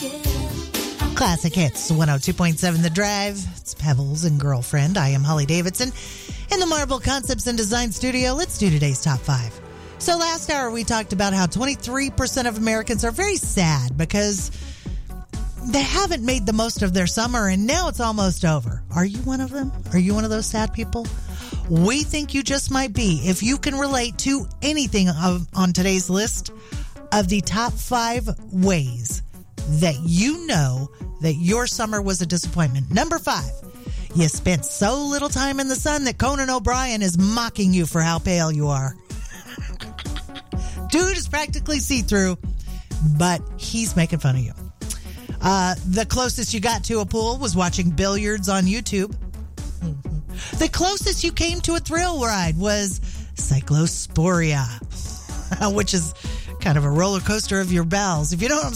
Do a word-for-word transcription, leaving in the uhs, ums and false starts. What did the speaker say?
Classic Hits, one oh two point seven The Drive. It's Pebbles and Girlfriend. I am Holly Davidson in the Marble Concepts and Design Studio. Let's do today's top five. So last hour we talked about how twenty-three percent of Americans are very sad because they haven't made the most of their summer and now it's almost over. Are you one of them? Are you one of those sad people? We think you just might be if you can relate to anything of, on today's list of the top five ways that you know that your summer was a disappointment. Number five, you spent so little time in the sun that Conan O'Brien is mocking you for how pale you are. Dude is practically see-through, but he's making fun of you. Uh, the closest you got to a pool was watching billiards on YouTube. The closest you came to a thrill ride was Cyclosporia, which is kind of a roller coaster of your bowels. If you don't know what I'm